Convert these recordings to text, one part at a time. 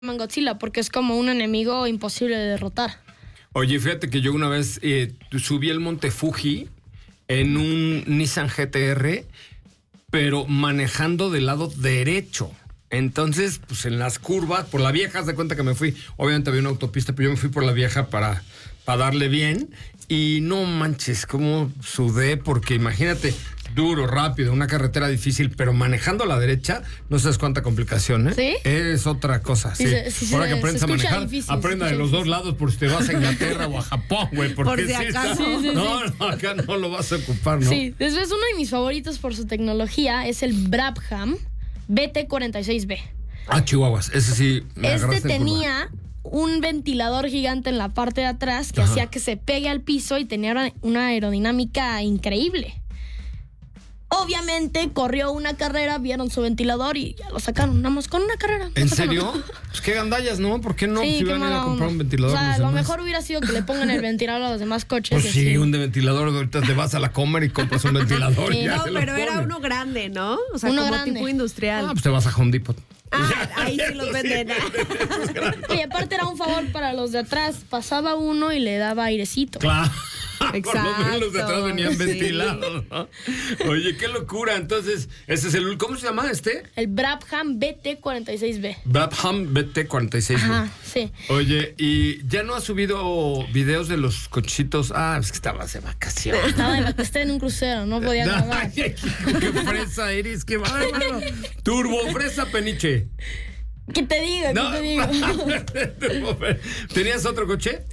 Godzilla porque es como un enemigo imposible de derrotar. Oye, fíjate que yo una vez subí el Monte Fuji en un Nissan GT-R, pero manejando del lado derecho. Entonces, pues en las curvas, por la vieja, haz de cuenta que me fui, obviamente había una autopista, pero yo me fui por la vieja para darle bien. Y no manches, cómo sudé, porque imagínate, duro, rápido, una carretera difícil, pero manejando a la derecha, no sabes cuánta complicación, ¿eh? ¿Sí? Es otra cosa, sí. Ahora que aprendes a manejar, difícil, aprenda de los dos lados por si te vas a Inglaterra o a Japón, güey. Por si acaso. No, acá no lo vas a ocupar, ¿no? Sí, después uno de mis favoritos por su tecnología es el Brabham BT46B. Ah, chihuahuas, ese sí me agarraste en tenía un ventilador gigante en la parte de atrás que hacía que se pegue al piso y tenía una aerodinámica increíble. Obviamente corrió una carrera, vieron su ventilador y ya lo sacaron, nada más con una carrera. ¿En serio? Pues qué gandallas, ¿no? ¿Por qué no? Sí, Si iban a ir a comprar un ventilador. O sea, lo mejor hubiera sido que le pongan el ventilador a los demás coches. Pues sí, un ventilador, ahorita te vas a la Comer y compras un ventilador. Sí, y ya no, se lo pero pones. era uno grande, ¿no? O sea, Uno como grande. tipo industrial. Ah, pues te vas a Home Depot. Ahí sí los venden. Y aparte era un favor para los de atrás. Pasaba uno y le daba airecito. Claro. Exacto. Por lo menos los de atrás venían Sí. ventilados, ¿no? Oye, qué locura. Entonces, ese es ¿cómo se llama este? El Brabham BT46B. Brabham BT46. Ajá, sí. Oye, ¿y ya no has subido videos de los cochitos? Ah, es que estabas de vacaciones. Estaba en un crucero, no podía grabar. Ay, qué fresa eres, qué bárbaro. Turbo fresa peniche. ¿Qué te digo? ¿Qué te digo? ¿Tenías otro coche?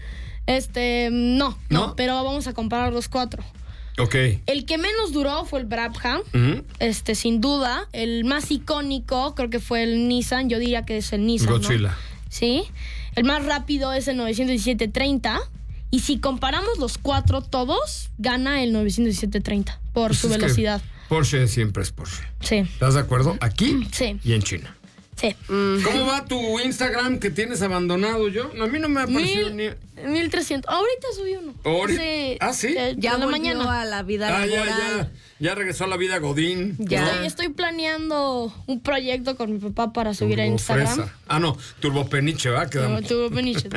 No, pero vamos a comparar los 4. Ok. El que menos duró fue el Brabham, sin duda. El más icónico creo que fue el Nissan, yo diría que es el Nissan, Godzilla. ¿no? Sí. El más rápido es el 917-30. Y si comparamos los 4 todos, gana el 917-30 por Pues su es que velocidad. Porsche siempre es Porsche. Sí, ¿Estás de acuerdo? Aquí sí, y en China. sí. ¿Cómo va tu Instagram que tienes abandonado yo? A mí no me ha aparecido ni... 1300. Ahorita subí uno. ¿Ah, sí? Ya en la volvió mañana. a la vida laboral. Ya regresó a la vida Godín. Ya. Estoy planeando un proyecto con mi papá para subir a Instagram. Fresa. Ah, no, Turbopeniche, ¿verdad? Quedamos. Turbo Peniche.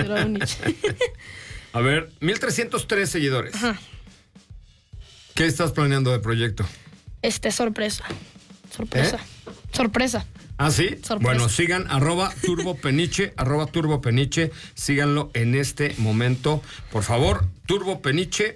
A ver, 1303 seguidores. Ajá. ¿Qué estás planeando de proyecto? Sorpresa. Sorpresa. ¿Ah, sí? Sorpresa. Bueno, sigan @turbopeniche, @turbopeniche. Síganlo en este momento, por favor. Turbopeniche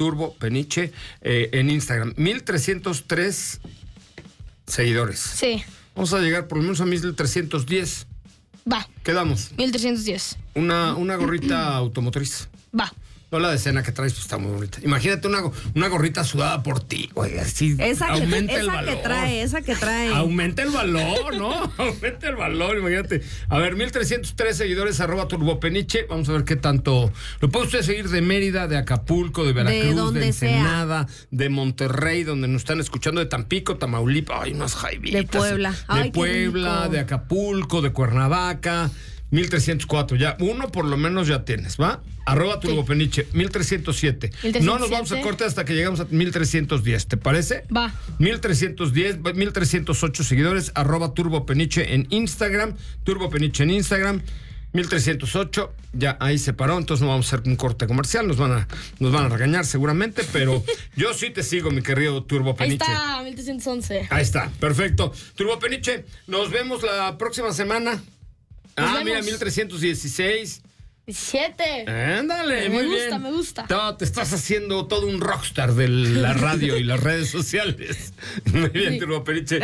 en Instagram. 1303 seguidores. Sí. Vamos a llegar por lo menos a 1310. Va. Quedamos. 1310. Una gorrita automotriz. Va. No, la de cena que traes, pues está muy bonita. Imagínate una gorrita sudada por ti, güey. Así Esa aumenta el que valor. esa que trae. Aumenta el valor, ¿no? Aumenta el valor, imagínate. A ver, 1303 seguidores, @turbopeniche. Vamos a ver qué tanto. Lo puede usted seguir de Mérida, de Acapulco, de Veracruz, donde Ensenada, de Monterrey, donde nos están escuchando, de Tampico, Tamaulipas. Ay, unas jaibitas. De Puebla. De Ay, qué Puebla, rico. de Acapulco, de Cuernavaca. 1304, ya uno por lo menos ya tienes, ¿va? @turbopeniche, 1307. No nos vamos a cortar hasta que llegamos a 1310, ¿te parece? Va. 1310, 1308 seguidores, @turbopeniche en Instagram, turbopeniche en Instagram, 1308, ya ahí se paró, entonces no vamos a hacer un corte comercial, nos van a regañar seguramente, pero yo sí te sigo, mi querido Turbopeniche. Ahí está, 1311. Ahí está, perfecto. Turbopeniche, nos vemos la próxima semana. Mira, 1316. 17. Ándale, muy bien. Me gusta. Te estás haciendo todo un rockstar de la radio y las redes sociales. Muy bien, Sí. Turbopeniche.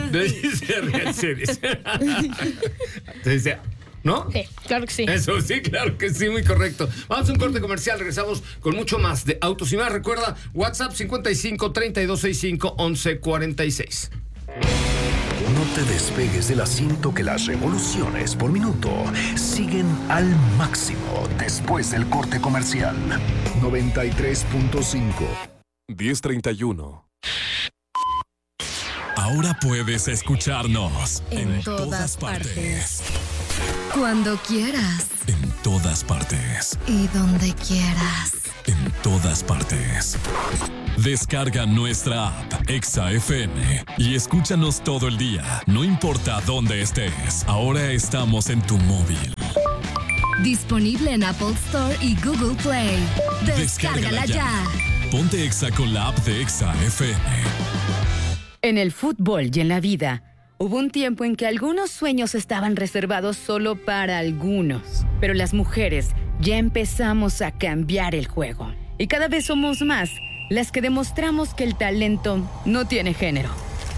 Te dice, ¿no? Sí, claro que sí. Eso sí, claro que sí, muy correcto. Vamos a un corte comercial, regresamos con mucho más de Autos y Más. Recuerda, WhatsApp 55 3265 1146. No te despegues del asiento, que las revoluciones por minuto siguen al máximo después del corte comercial. 93.5. 10:31. Ahora puedes escucharnos en todas partes. Cuando quieras. En todas partes. Y donde quieras. En todas partes. Descarga nuestra app Exa FM y escúchanos todo el día, no importa dónde estés. Ahora estamos en tu móvil. Disponible en Apple Store y Google Play. Descárgala ya. Ponte Exa con la app de Exa FM. En el fútbol y en la vida, hubo un tiempo en que algunos sueños estaban reservados solo para algunos. Pero las mujeres ya empezamos a cambiar el juego. Y cada vez somos más las que demostramos que el talento no tiene género.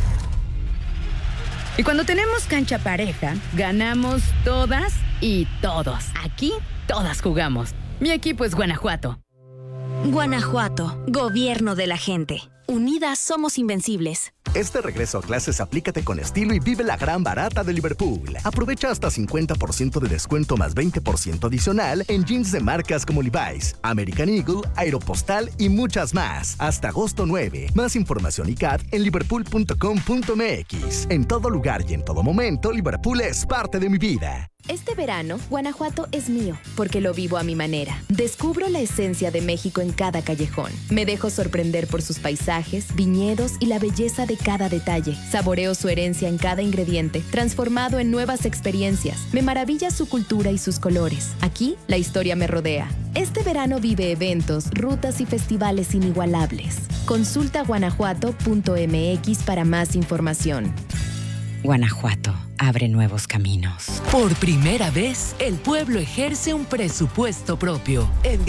Y cuando tenemos cancha pareja, ganamos todas y todos. Aquí, todas jugamos. Mi equipo es Guanajuato. Guanajuato, gobierno de la gente. Unidas somos invencibles. Este regreso a clases aplícate con estilo y vive la gran barata de Liverpool. Aprovecha hasta 50% de descuento más 20% adicional en jeans de marcas como Levi's, American Eagle, Aeropostal y muchas más. Hasta agosto 9. Más información y CAT en liverpool.com.mx. En todo lugar y en todo momento, Liverpool es parte de mi vida. Este verano, Guanajuato es mío, porque lo vivo a mi manera. Descubro la esencia de México en cada callejón. Me dejo sorprender por sus paisajes, viñedos y la belleza de cada detalle. Saboreo su herencia en cada ingrediente, transformado en nuevas experiencias. Me maravilla su cultura y sus colores. Aquí, la historia me rodea. Este verano vive eventos, rutas y festivales inigualables. Consulta guanajuato.mx para más información. Guanajuato abre nuevos caminos. Por primera vez, el pueblo ejerce un presupuesto propio. En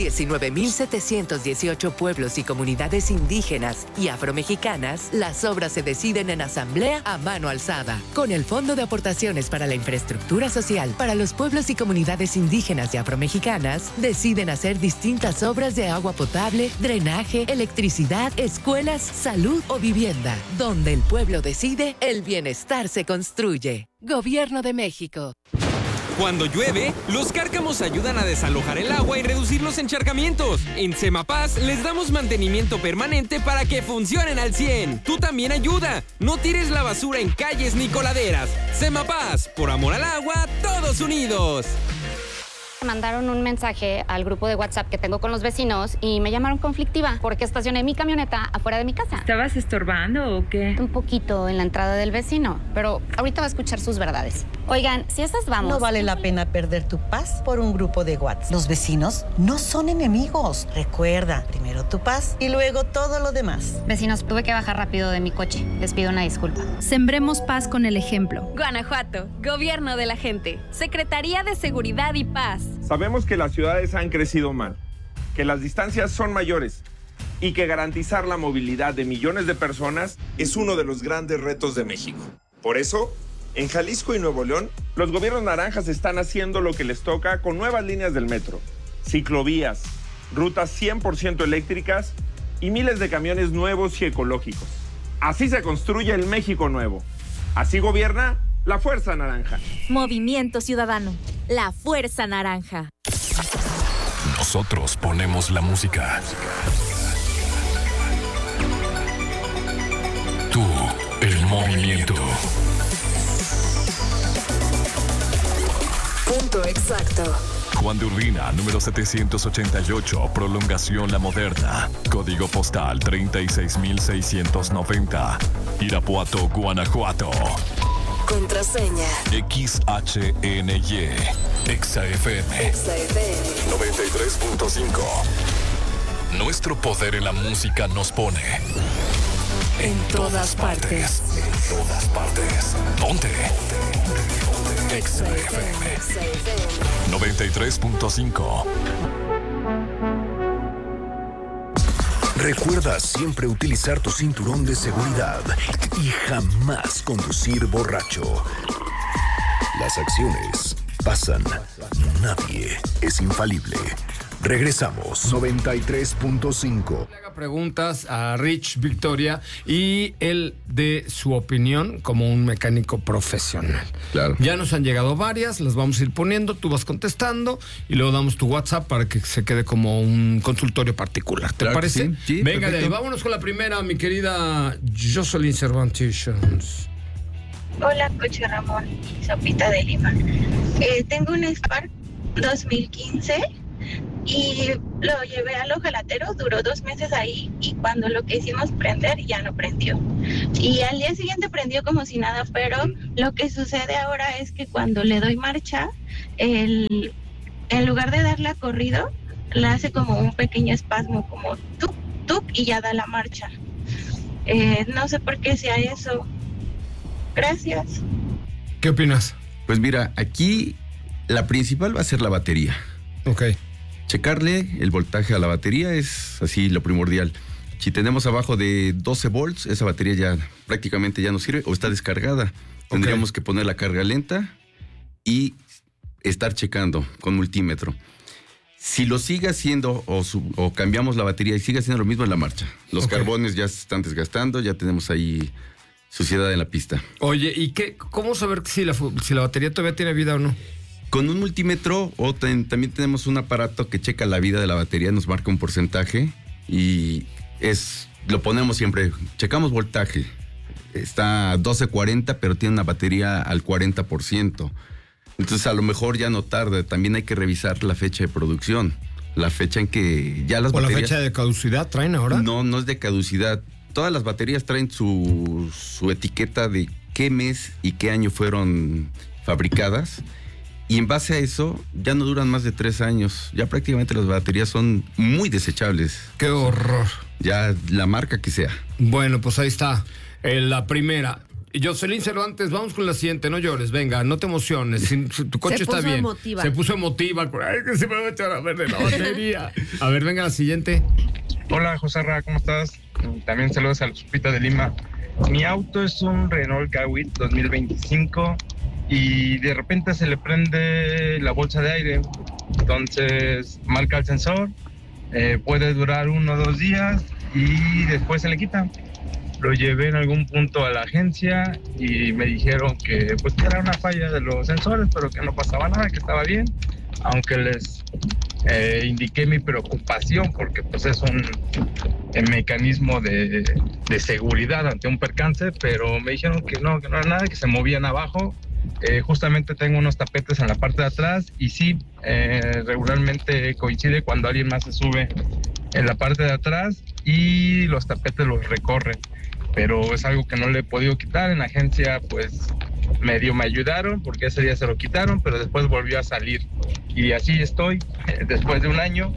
19,718 pueblos y comunidades indígenas y afromexicanas, las obras se deciden en asamblea a mano alzada. Con el Fondo de Aportaciones para la Infraestructura Social para los pueblos y comunidades indígenas y afromexicanas, deciden hacer distintas obras de agua potable, drenaje, electricidad, escuelas, salud o vivienda. Donde el pueblo decide, el bienestar se construye. Gobierno de México. Cuando llueve, los cárcamos ayudan a desalojar el agua y reducir los encharcamientos. En Semapaz les damos mantenimiento permanente para que funcionen al 100. Tú también ayuda. No tires la basura en calles ni coladeras. Semapaz, por amor al agua, todos unidos. Mandaron un mensaje al grupo de WhatsApp que tengo con los vecinos y me llamaron conflictiva porque estacioné mi camioneta afuera de mi casa. ¿Estabas estorbando o qué? Un poquito en la entrada del vecino, pero ahorita va a escuchar sus verdades. Oigan, si esas vamos... No vale la pena perder tu paz por un grupo de WhatsApp. Los vecinos no son enemigos. Recuerda, primero tu paz y luego todo lo demás. Vecinos, tuve que bajar rápido de mi coche. Les pido una disculpa. Sembremos paz con el ejemplo. Guanajuato, gobierno de la gente. Secretaría de Seguridad y Paz. Sabemos que las ciudades han crecido mal, que las distancias son mayores y que garantizar la movilidad de millones de personas es uno de los grandes retos de México. Por eso, en Jalisco y Nuevo León, los gobiernos naranjas están haciendo lo que les toca con nuevas líneas del metro, ciclovías, rutas 100% eléctricas y miles de camiones nuevos y ecológicos. Así se construye el México nuevo. Así gobierna la Fuerza Naranja. Movimiento Ciudadano. La Fuerza Naranja. Nosotros ponemos la música. Tú, el movimiento. Punto exacto. Juan de Urbina, número 788, prolongación La Moderna. Código postal 36,690. Irapuato, Guanajuato. Contraseña. XHNY. Exa FM. 93.5. Nuestro poder en la música nos pone en todas partes. En todas partes. Ponte. Exa FM 93.5. Recuerda siempre utilizar tu cinturón de seguridad y jamás conducir borracho. Las acciones pasan, nadie es infalible. Regresamos. 93.5. Le haga preguntas a Rich Victoria y él dé su opinión como un mecánico profesional. Claro. Ya nos han llegado varias, las vamos a ir poniendo, tú vas contestando y luego damos tu WhatsApp para que se quede como un consultorio particular. ¿Te Claro parece? que sí. Sí, venga, perfecto. de ahí. Vámonos con la primera, mi querida Jocelyn Cervantes. Hola, Coche Ramón y Sopita de Lima. Tengo un Spark 2015 y lo llevé al ojalatero, duró 2 meses ahí y cuando lo quisimos prender ya no prendió. Y al día siguiente prendió como si nada, pero lo que sucede ahora es que cuando le doy marcha, en lugar de darle a corrido, le hace como un pequeño espasmo, como tuc, tuc, y ya da la marcha. No sé por qué sea eso. Gracias. ¿Qué opinas? Pues mira, aquí la principal va a ser la batería. Ok. Checarle el voltaje a la batería es así lo primordial. Si tenemos abajo de 12 volts, esa batería ya prácticamente ya no sirve o está descargada. Tendríamos que poner la carga lenta y estar checando con multímetro. Si lo sigue haciendo o cambiamos la batería y sigue haciendo lo mismo en la marcha. Los carbones ya se están desgastando, ya tenemos ahí suciedad en la pista. Oye, ¿y cómo saber si la batería todavía tiene vida o no? Con un multímetro o también tenemos un aparato que checa la vida de la batería, nos marca un porcentaje y lo ponemos siempre, checamos voltaje. Está a 1240, pero tiene una batería al 40%. Entonces a lo mejor ya no tarda. También hay que revisar la fecha de producción, la fecha en que ya las baterías... ¿O la fecha de caducidad traen ahora? No es de caducidad. Todas las baterías traen su etiqueta de qué mes y qué año fueron fabricadas. Y en base a eso, ya no duran más de 3 años. Ya prácticamente las baterías son muy desechables. ¡Qué horror! Ya la marca que sea. Bueno, pues ahí está. La primera. Jocelyn Cervantes, vamos con la siguiente. No llores, venga, no te emociones. Tu coche está bien. Emotiva. Se puso emotiva. Ay, que se me va a echar a ver de la batería. A ver, venga la siguiente. Hola, José Ra, ¿cómo estás? También saludos a la Sopita de Lima. Mi auto es un Renault Kwid 2025 y de repente se le prende la bolsa de aire. Entonces marca el sensor, puede durar 1 o 2 días y después se le quita. Lo llevé en algún punto a la agencia y me dijeron que pues era una falla de los sensores, pero que no pasaba nada, que estaba bien, aunque les indiqué mi preocupación porque pues es un mecanismo de seguridad ante un percance, pero me dijeron que no era nada, que se movían abajo. Justamente tengo unos tapetes en la parte de atrás y sí, regularmente coincide cuando alguien más se sube en la parte de atrás y los tapetes los recorren, pero es algo que no le he podido quitar. En la agencia pues medio me ayudaron porque ese día se lo quitaron, pero después volvió a salir y así estoy después de 1 año.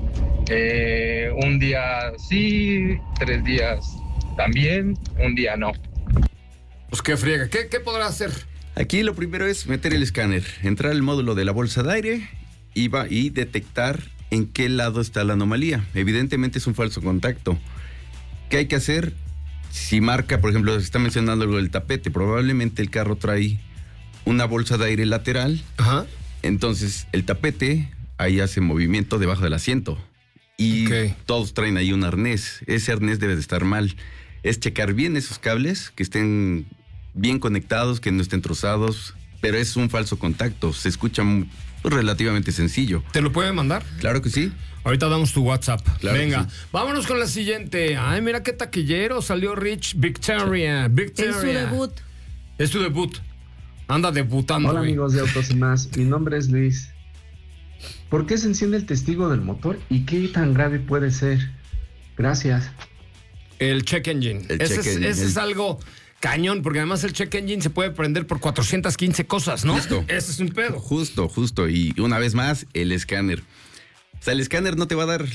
Un día sí, 3 días también, un día no. Pues qué friega, ¿qué podrá hacer? Aquí lo primero es meter el escáner, entrar al módulo de la bolsa de aire y detectar en qué lado está la anomalía. Evidentemente es un falso contacto. ¿Qué hay que hacer? Si marca, por ejemplo, se está mencionando algo del tapete, probablemente el carro trae una bolsa de aire lateral. Ajá. Entonces el tapete ahí hace movimiento debajo del asiento y todos traen ahí un arnés. Ese arnés debe de estar mal. Es checar bien esos cables, que estén bien conectados, que no estén trozados, pero es un falso contacto. Se escucha relativamente sencillo. ¿Te lo puede mandar? Claro que sí. Ahorita damos tu WhatsApp. Claro. Venga, vámonos con la siguiente. Ay, mira qué taquillero. Salió Rich Victoria. Es su debut. Es su debut. Anda debutando. Hola, amigos de Autos y Más. Mi nombre es Luis. ¿Por qué se enciende el testigo del motor y qué tan grave puede ser? Gracias. El check engine. Ese es algo cañón, porque además el check engine se puede prender por 415 cosas, ¿no? Justo. Ese es un pedo. Justo. Y una vez más, el escáner. O sea, el escáner no te va a dar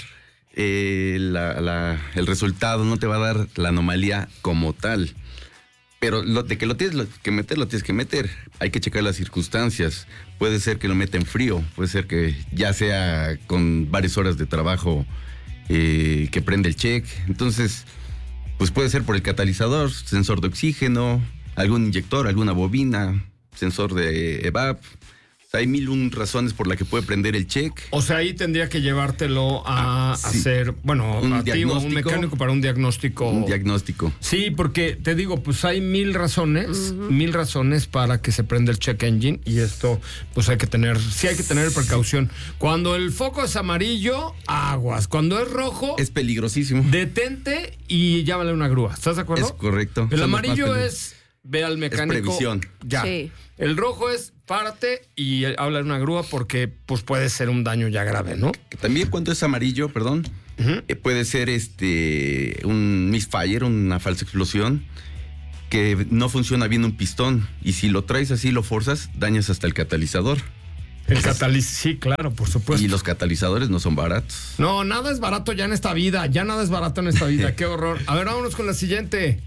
el resultado, no te va a dar la anomalía como tal. Pero de que lo tienes que meter. Hay que checar las circunstancias. Puede ser que lo meta en frío, puede ser que ya sea con varias horas de trabajo que prende el check. Entonces, pues puede ser por el catalizador, sensor de oxígeno, algún inyector, alguna bobina, sensor de EVAP. O sea, hay 1001 razones por las que puede prender el check. O sea, ahí tendría que llevarte,lo a hacer, bueno, un mecánico para un diagnóstico. Un diagnóstico. Sí, porque te digo, pues hay 1000 razones, 1000 razones para que se prenda el check engine, y esto, pues hay que tener precaución. Cuando el foco es amarillo, aguas. Cuando es rojo, es peligrosísimo. Detente y llámale una grúa. ¿Estás de acuerdo? Es correcto. El amarillo es ve al mecánico. Es previsión. Ya. Sí. El rojo es párate y habla en una grúa porque pues puede ser un daño ya grave, ¿no? También cuando es amarillo, perdón, puede ser un misfire, una falsa explosión, que no funciona bien un pistón. Y si lo traes así, lo forzas, dañas hasta el catalizador. Sí, claro, por supuesto. Y los catalizadores no son baratos. No, nada es barato ya en esta vida. Ya nada es barato en esta vida. Qué horror. A ver, vámonos con la siguiente.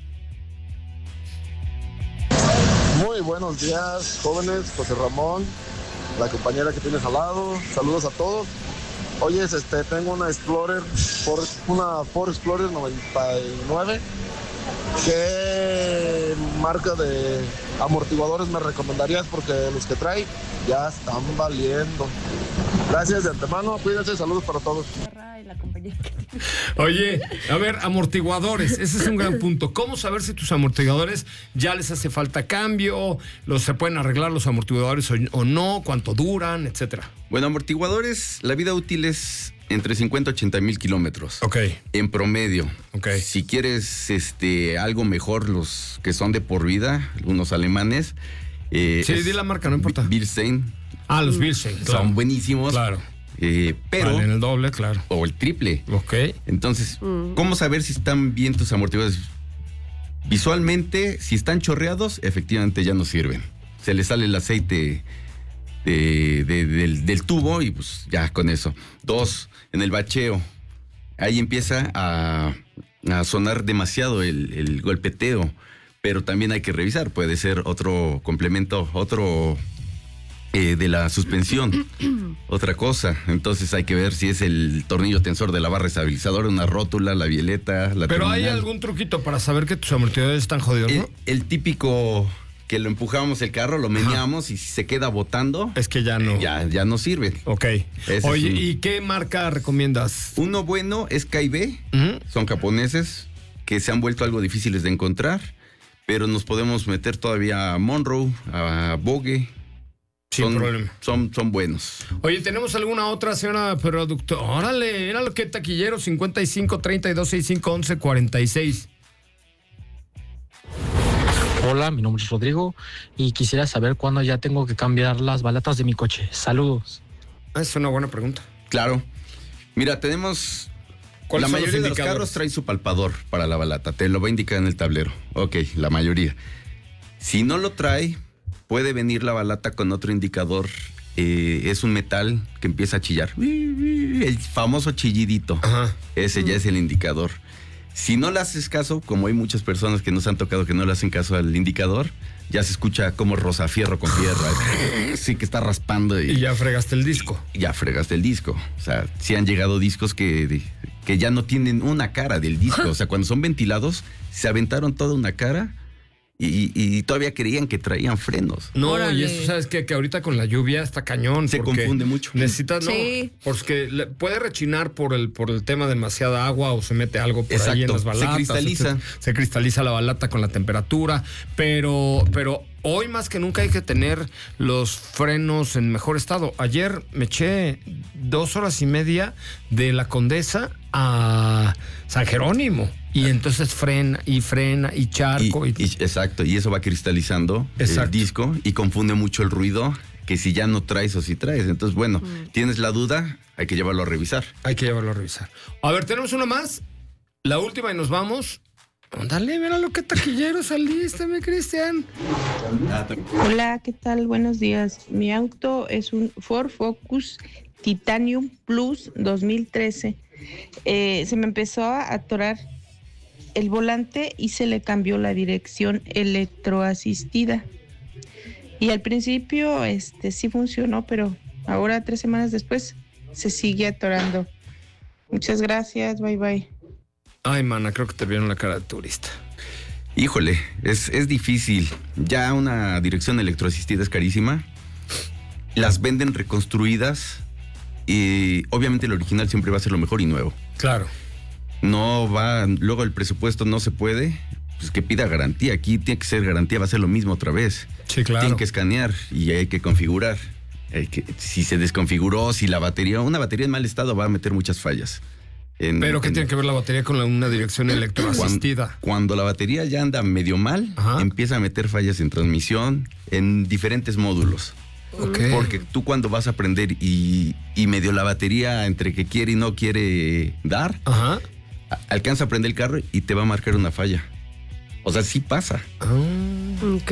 Muy buenos días, jóvenes. José Ramón, la compañera que tienes al lado. Saludos a todos. Oye, tengo una Ford Explorer 99. ¿Qué marca de amortiguadores me recomendarías? Porque los que trae ya están valiendo. Gracias de antemano, cuídense, saludos para todos. Oye, a ver, amortiguadores, ese es un gran punto. ¿Cómo saber si tus amortiguadores ya les hace falta cambio? ¿Se pueden arreglar los amortiguadores o no? ¿Cuánto duran? Etcétera. Bueno, amortiguadores, la vida útil es entre 50 y 80 mil kilómetros. Ok. En promedio. Ok. Si quieres algo mejor, los que son de por vida, unos alemanes. Sí, di la marca, no importa. Bilstein. Ah, los Bilstein. Claro. Son buenísimos. Claro. Pero vale, en el doble, claro. O el triple. Ok. Entonces, ¿cómo saber si están bien tus amortiguadores? Visualmente, si están chorreados, efectivamente ya no sirven. Se les sale el aceite del tubo y pues ya con eso. 2, en el bacheo. Ahí empieza a sonar demasiado el golpeteo, pero también hay que revisar. Puede ser otro complemento, de la suspensión, otra cosa. Entonces hay que ver si es el tornillo tensor de la barra estabilizadora, una rótula, la violeta, la Pero terminal. ¿hay algún truquito para saber que tus amortiguadores están jodidos, no? El típico que lo empujamos el carro, lo meneamos y si se queda botando, es que ya no. Ya no sirve. Ok. Oye, ¿y qué marca recomiendas? Uno bueno es KIB, son japoneses que se han vuelto algo difíciles de encontrar, pero nos podemos meter todavía a Monroe, a Bogue. Sin problema. Son buenos. Oye, ¿tenemos alguna otra, señora productora? Órale, era lo que taquillero, 55 32 65 11 46. Hola, mi nombre es Rodrigo y quisiera saber cuándo ya tengo que cambiar las balatas de mi coche. Saludos. Es una buena pregunta. Claro. Mira, tenemos... La mayoría de los carros trae su palpador para la balata. Te lo va a indicar en el tablero. Ok, la mayoría. Si no lo trae, puede venir la balata con otro indicador. Es un metal que empieza a chillar. El famoso chillidito. Ajá. Ese ya es el indicador. Si no le haces caso, como hay muchas personas que nos han tocado que no le hacen caso al indicador, ya se escucha como roza fierro con fierro. Sí, que está raspando. Y ya fregaste el disco. Ya fregaste el disco. O sea, sí han llegado discos que ya no tienen una cara del disco. O sea, cuando son ventilados, se aventaron toda una cara y todavía creían que traían frenos. No, órale. Y eso, ¿sabes qué? Que ahorita con la lluvia está cañón. Se confunde mucho. Necesitas, sí. No, porque puede rechinar por el tema de demasiada agua o se mete algo por ahí en las balatas. Se cristaliza. Se cristaliza la balata con la temperatura, pero hoy más que nunca hay que tener los frenos en mejor estado. Ayer me eché 2 horas y media de la Condesa a San Jerónimo. Y entonces frena y charco. Exacto, y eso va cristalizando el disco y confunde mucho el ruido, que si ya no traes o si traes. Entonces, bueno, tienes la duda, hay que llevarlo a revisar. A ver, tenemos una más, la última y nos vamos. Ándale, mira lo que taquillero saliste, mi Cristian. Hola, ¿qué tal? Buenos días. Mi auto es un Ford Focus Titanium Plus 2013. Se me empezó a atorar el volante y se le cambió la dirección electroasistida. Y al principio sí funcionó, pero ahora 3 semanas después se sigue atorando. Muchas gracias, bye bye. Ay, mana, creo que te vieron la cara de turista. Híjole, es difícil. Ya una dirección electroasistida es carísima. Las venden reconstruidas y obviamente el original siempre va a ser lo mejor y nuevo. Claro. No va, luego el presupuesto no se puede, pues que pida garantía. Aquí tiene que ser garantía, va a ser lo mismo otra vez. Sí, claro. Tienen que escanear y hay que configurar. Si se desconfiguró, si una batería en mal estado va a meter muchas fallas. ¿Pero qué tiene que ver la batería con una dirección electroasistida? Cuando la batería ya anda medio mal, empieza a meter fallas en transmisión en diferentes módulos. Okay. Porque tú cuando vas a prender y medio la batería entre que quiere y no quiere dar, alcanza a prender el carro y te va a marcar una falla. O sea, sí pasa. Ok.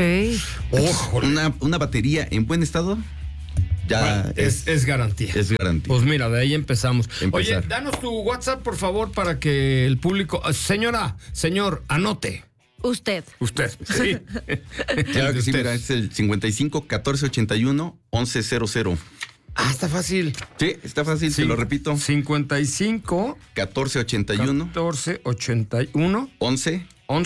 Una batería en buen estado ya bueno, es garantía. Es garantía. Pues mira, de ahí empezamos. Oye, danos tu WhatsApp, por favor, para que el público... Señor, anote. Usted, sí. Claro que sí, mira, es el 55 14 81 11 00. Ah, está fácil. Sí, está fácil, te lo repito. 55 14 81 14 81 11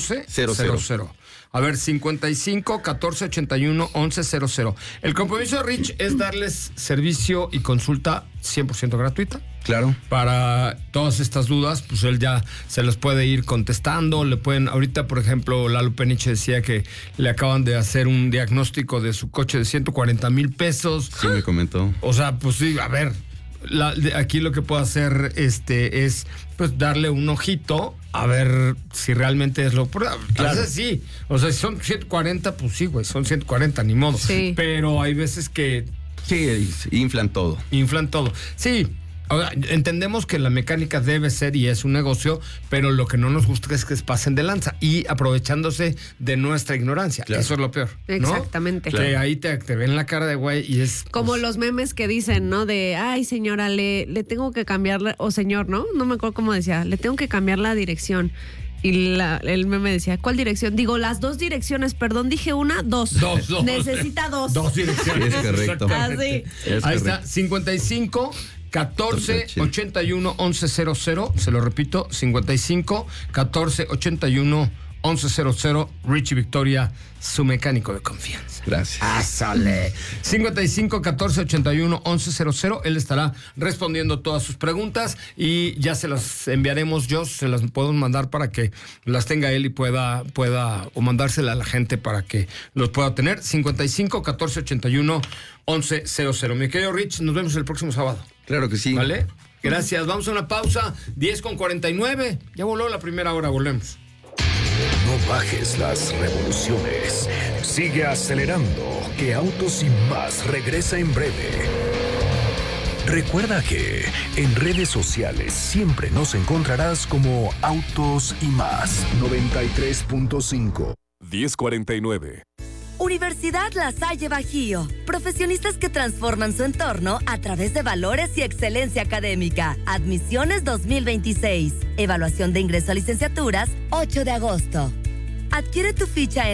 00. A ver, 55 14 81 11 00. El compromiso de Rich es darles servicio y consulta 100% gratuita. Claro. Para todas estas dudas, pues él ya se las puede ir contestando. Le pueden, ahorita, por ejemplo, Lalo Peniche decía que le acaban de hacer un diagnóstico de su coche de 140,000 pesos. Sí, me comentó. O sea, pues sí, a ver. Aquí lo que puedo hacer es pues darle un ojito a ver si realmente es lo... Claro. A veces sí. O sea, si son 140, pues sí, güey, son 140, ni modo. Sí. Pero hay veces que... Sí, inflan todo. Sí. Ahora, entendemos que la mecánica debe ser y es un negocio, pero lo que no nos gusta es que pasen de lanza y aprovechándose de nuestra ignorancia. Claro. Eso es lo peor, ¿no? Exactamente. Que ahí te ven la cara de güey y es... Como los memes que dicen, ¿no? De, ay, señora, le tengo que cambiar, o señor, ¿no? No me acuerdo cómo decía, le tengo que cambiar la dirección. Y el meme decía, ¿cuál dirección? Digo, las 2 direcciones, perdón, dije una, 2. Dos. Necesita 2. 2 direcciones. Es correcto. Así. Ahí está, 55 14 81 11 00. Se lo repito, 55 14 81 1100. Richie Victoria, su mecánico de confianza. Gracias. Sale. 55 14 81 1100. Él estará respondiendo todas sus preguntas y ya se las enviaremos. Se las podemos mandar para que las tenga él y pueda o mandársela a la gente para que los pueda tener. 55 14 81 1100. Mi querido Rich, nos vemos el próximo sábado. Claro que sí. ¿Vale? Gracias. Vamos a una pausa. 10:49. Ya voló la primera hora. Volvemos. No bajes las revoluciones. Sigue acelerando, que Autos y Más regresa en breve. Recuerda que en redes sociales siempre nos encontrarás como Autos y Más 93.5. 10:49. Universidad La Salle Bajío. Profesionistas que transforman su entorno a través de valores y excelencia académica. Admisiones 2026. Evaluación de ingreso a licenciaturas 8 de agosto. Adquiere tu ficha en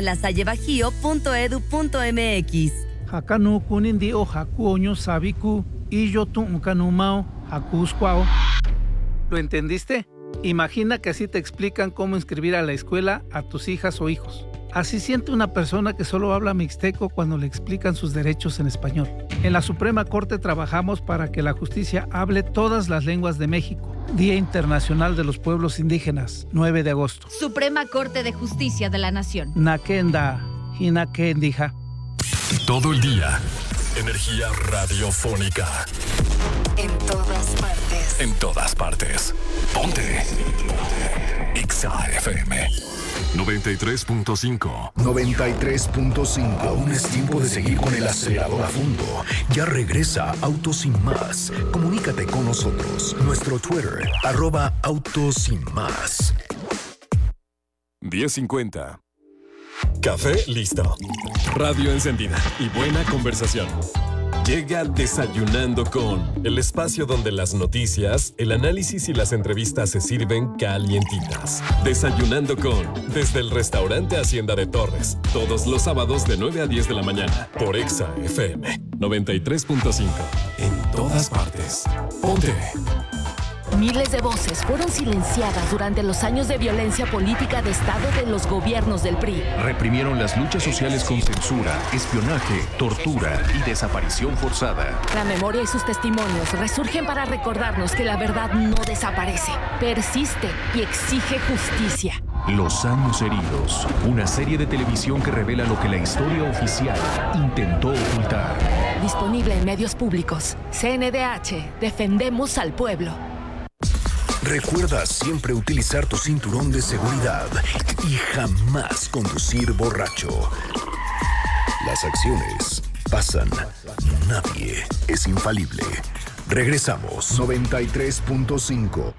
lasallebajío.edu.mx. Hakanu kunindi o haku oño sabiku y yo tu unkanumao hakuskwao. ¿Lo entendiste? Imagina que así te explican cómo inscribir a la escuela a tus hijas o hijos. Así siente una persona que solo habla mixteco cuando le explican sus derechos en español. En la Suprema Corte trabajamos para que la justicia hable todas las lenguas de México. Día Internacional de los Pueblos Indígenas, 9 de agosto. Suprema Corte de Justicia de la Nación. Nakenda, Hinakendija. Todo el día, energía radiofónica. En todas partes. En todas partes. Ponte. Exa FM 93.5. 93.5. Aún es tiempo de seguir con el acelerador a fondo. Ya regresa Autos Sin Más. Comunícate con nosotros. Nuestro Twitter, @Autos Sin Más. 10:50. Café listo. Radio encendida y buena conversación. Llega Desayunando con, el espacio donde las noticias, el análisis y las entrevistas se sirven calientitas. Desayunando con, desde el restaurante Hacienda de Torres, todos los sábados de 9 a 10 de la mañana, por Exa FM 93.5. En todas partes. Ponte. Miles de voces fueron silenciadas durante los años de violencia política de Estado de los gobiernos del PRI. Reprimieron las luchas sociales con censura, espionaje, tortura y desaparición forzada. La memoria y sus testimonios resurgen para recordarnos que la verdad no desaparece, persiste y exige justicia. Los años heridos, una serie de televisión que revela lo que la historia oficial intentó ocultar. Disponible en medios públicos. CNDH, defendemos al pueblo. Recuerda siempre utilizar tu cinturón de seguridad y jamás conducir borracho. Las acciones pasan, nadie es infalible. Regresamos. 93.5.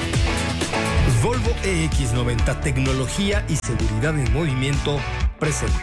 Volvo EX90, tecnología y seguridad en movimiento presente.